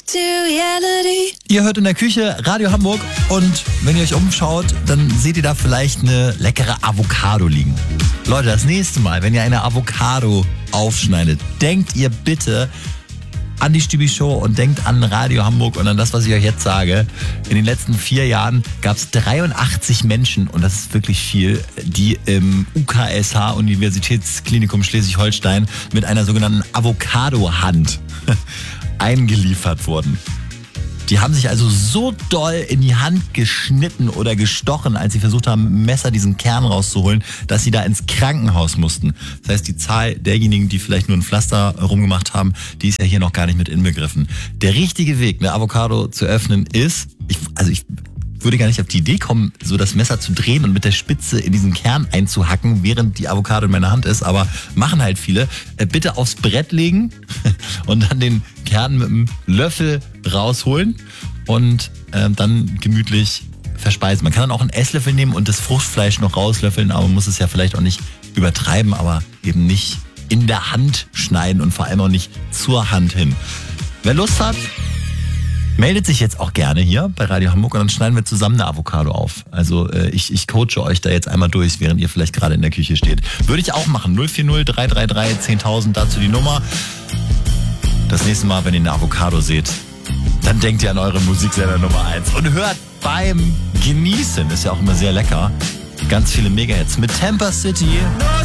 Ihr hört in der Küche Radio Hamburg und wenn ihr euch umschaut, dann seht ihr da vielleicht eine leckere Avocado liegen. Leute, das nächste Mal, wenn ihr eine Avocado aufschneidet, denkt ihr bitte an die Stübi Show und denkt an Radio Hamburg und an das, was ich euch jetzt sage. In den letzten 4 Jahren gab es 83 Menschen, und das ist wirklich viel, die im UKSH, Universitätsklinikum Schleswig-Holstein, mit einer sogenannten Avocado-Hand eingeliefert wurden. Die haben sich also so doll in die Hand geschnitten oder gestochen, als sie versucht haben, mit dem Messer diesen Kern rauszuholen, dass sie da ins Krankenhaus mussten. Das heißt, die Zahl derjenigen, die vielleicht nur ein Pflaster rumgemacht haben, die ist ja hier noch gar nicht mit inbegriffen. Der richtige Weg, eine Avocado zu öffnen, ist, ich würde gar nicht auf die Idee kommen, so das Messer zu drehen und mit der Spitze in diesen Kern einzuhacken, während die Avocado in meiner Hand ist, aber machen halt viele. Bitte aufs Brett legen und dann den Kern mit dem Löffel rausholen und dann gemütlich verspeisen. Man kann dann auch einen Esslöffel nehmen und das Fruchtfleisch noch rauslöffeln, aber man muss es ja vielleicht auch nicht übertreiben, aber eben nicht in der Hand schneiden und vor allem auch nicht zur Hand hin. Wer Lust hat, meldet sich jetzt auch gerne hier bei Radio Hamburg und dann schneiden wir zusammen eine Avocado auf. Also ich coache euch da jetzt einmal durch, während ihr vielleicht gerade in der Küche steht. Würde ich auch machen. 040 333 10.000, dazu die Nummer. Das nächste Mal, wenn ihr eine Avocado seht, dann denkt ihr an eure Musiksender Nummer 1 und hört beim Genießen, ist ja auch immer sehr lecker, ganz viele Megahits mit Tampa City.